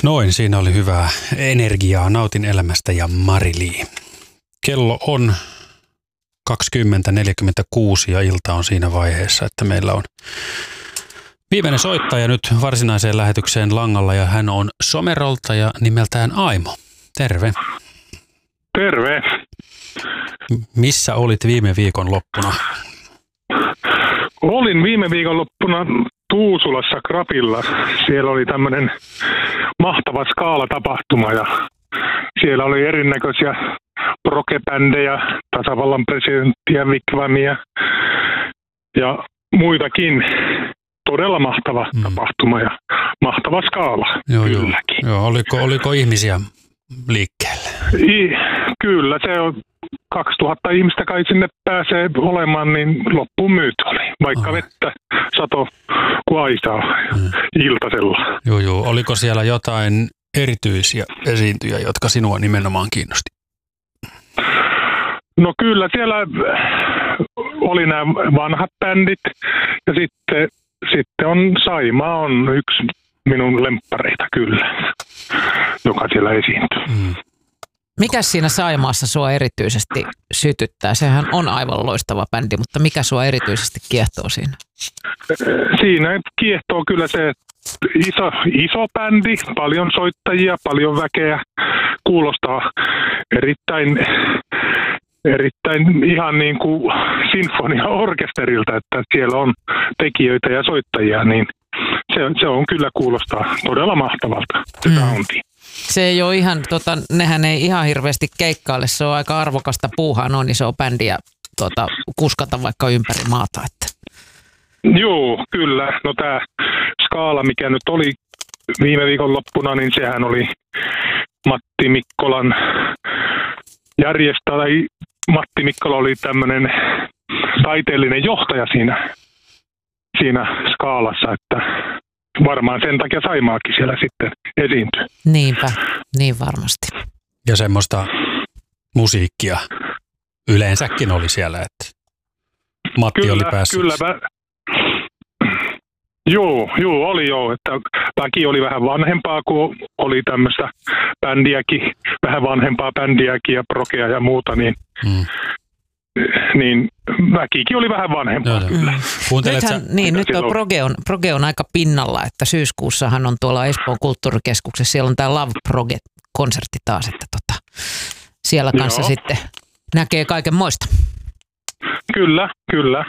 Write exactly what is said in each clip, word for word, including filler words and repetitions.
Noin, siinä oli hyvää energiaa. Nautin elämästä ja Mari-Li. Kello on kaksikymmentä neljäkymmentäkuusi ja ilta on siinä vaiheessa, että meillä on viimeinen soittaja nyt varsinaiseen lähetykseen langalla ja hän on Somerolta ja nimeltään Aimo. Terve. Terve. Missä olit viime viikon loppuna? Olin viime viikon loppuna Tuusulassa Krapilla. Siellä oli tämmöinen mahtava skaalatapahtuma ja siellä oli erinäköisiä progebändejä, tasavallan presidenttiä, Wigwamia ja muitakin. Todella mahtava mm. tapahtuma ja mahtava skaala. Joo, kylläkin. Joo. Joo. Oliko, oliko ihmisiä liikkeelle? I, kyllä, se on kaksituhatta ihmistä kai sinne pääsee olemaan, niin loppuun myyty oli. Vaikka Aha. vettä sato kuaisaa mm. iltasella. Joo, joo. Oliko siellä jotain erityisiä esiintyjä, jotka sinua nimenomaan kiinnosti? No kyllä, siellä oli nämä vanhat bändit ja sitten, sitten on Saimaa on yksi minun lemppareita kyllä, joka siellä esiintyy. Mm. Mikäs siinä Saimaassa sua erityisesti sytyttää? Sehän on aivan loistava bändi, mutta mikä sua erityisesti kiehtoo siinä? Siinä kiehtoo kyllä se iso, iso bändi, paljon soittajia, paljon väkeä, kuulostaa erittäin, erittäin ihan niin kuin sinfoniaorkesterilta, että siellä on tekijöitä ja soittajia, niin se, se on kyllä kuulostaa todella mahtavalta se mm. soundi. Se ei ole ihan, tota, nehän ei ihan hirveästi keikkaile, se on aika arvokasta puuhaa noin iso bändi ja tota, kuskata vaikka ympäri maata. Että. Joo, kyllä. No tämä skaala, mikä nyt oli viime viikon loppuna, niin sehän oli Matti Mikkolan järjestäjä. Matti Mikkola oli tämmöinen taiteellinen johtaja siinä, siinä skaalassa, että varmaan sen takia Saimaakin siellä sitten esiintyy. Niinpä, niin varmasti. Ja semmoista musiikkia yleensäkin oli siellä, että Matti kyllä, oli päässyt. Kyllä, mä... Joo, joo, oli joo, että väki oli vähän vanhempaa, kun oli tämmöistä bändiäkin, vähän vanhempaa bändiäkin ja progea ja muuta, niin, mm. niin väkikin oli vähän vanhempaa joo, kyllä. Mm. Nythän, niin, nyt on proge, on proge on aika pinnalla, että syyskuussahan on tuolla Espoon kulttuurikeskuksessa, siellä on tämä Love Proge-konsertti taas, että tota, siellä kanssa joo. sitten näkee kaiken moista. Kyllä, kyllä.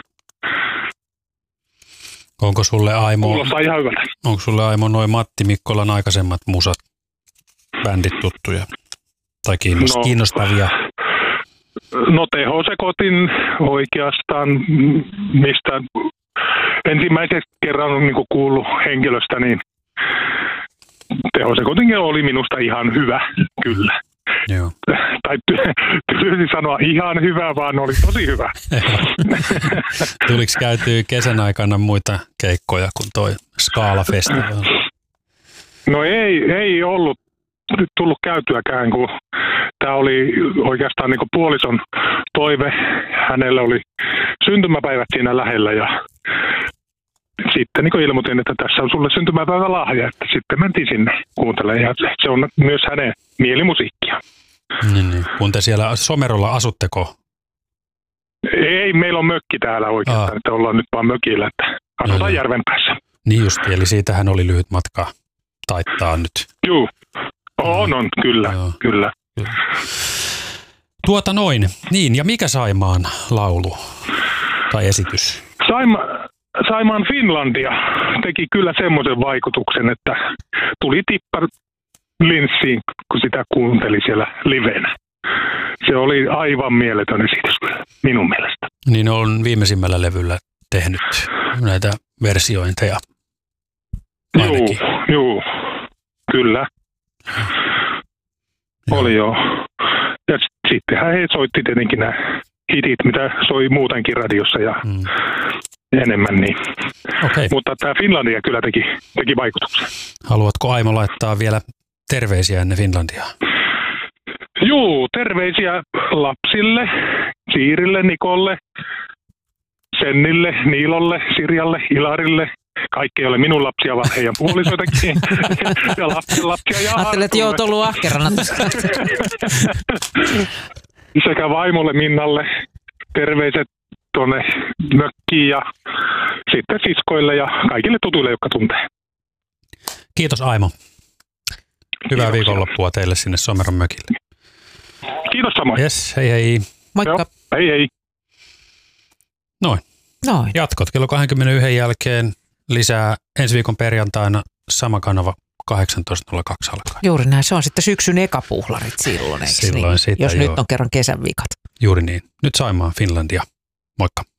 Onko sulle Aimo, onko sulle Aimo noin Matti Mikkolan aikaisemmat musat, bändit tuttuja tai kiinnost- no, kiinnostavia? No tehosekotin oikeastaan, mistä ensimmäisestä kerran on niin kuullut henkilöstä, niin tehosekotin oli minusta ihan hyvä, kyllä. Joo. Tai tylsi sanoa ihan hyvä, vaan oli tosi hyvä. Tuliko käytyä kesän aikana muita keikkoja kuin toi Skaala-festivaali? No ei, ei ollut tullut käytyäkään, kun tämä oli oikeastaan niin kuin puolison toive. Hänellä oli syntymäpäivät siinä lähellä ja sitten niin ilmoitin, että tässä on sulle syntymäpäivä lahja, että sitten mentiin sinne kuuntelemaan ja se on myös hänen mielimusiikkia. Niin, niin. Kun te siellä Somerolla asutteko? Ei, meillä on mökki täällä oikeastaan, Aa. että ollaan nyt vaan mökillä, että asutaan järven päässä. Niin just, eli siitähän oli lyhyt matka taittaa nyt. Joo, on, on, kyllä, Joo. kyllä. kyllä. Tuota noin, niin ja mikä Saimaan laulu tai esitys? Saima, Saimaan Finlandia teki kyllä semmoisen vaikutuksen, että tuli tippa linssiin, kun sitä kuunteli siellä livenä. Se oli aivan mieletön esitys minun mielestä. Niin on viimeisimmällä levyllä tehnyt näitä versiointeja. Ainakin. Joo, joo, kyllä. Joo. Oli joo. Ja sittenhän he soitti tietenkin nämä hitit, mitä soi muutenkin radiossa ja mm. enemmän niin. Okay. Mutta tämä Finlandia kyllä teki, teki vaikutuksen. Haluatko Aimo laittaa vielä terveisiä ennen Finlandiaa? Juu, terveisiä lapsille, Siirille, Nikolle, Sennille, Niilolle, Sirjalle, Ilarille, kaikki ei ole minun lapsia, vaan heidän puolisoitakin. Ja lapsia, lapsia ja ajattelin, että joo, ollut ahkerana. Sekä vaimolle Minnalle terveiset tuonne mökkiin ja sitten siskoille ja kaikille tutuille, jotka tuntee. Kiitos Aimo. Hyvää Kiitoksia. Viikonloppua teille sinne Someron mökille. Kiitos samoin. Yes, hei hei. Moikka. Joo, hei hei. Noin. Noin. Jatkot kello kaksikymmentäyksi jälkeen lisää ensi viikon perjantaina sama kanava kahdeksantoista nolla kaksi alkaen. Juuri näin. Se on sitten syksyn ekapuhlarit silloin, eikö Silloin niin? sitä, Jos joo. nyt on kerran kesän viikat. Juuri niin. Nyt Saimaan Finlandia. Moikka.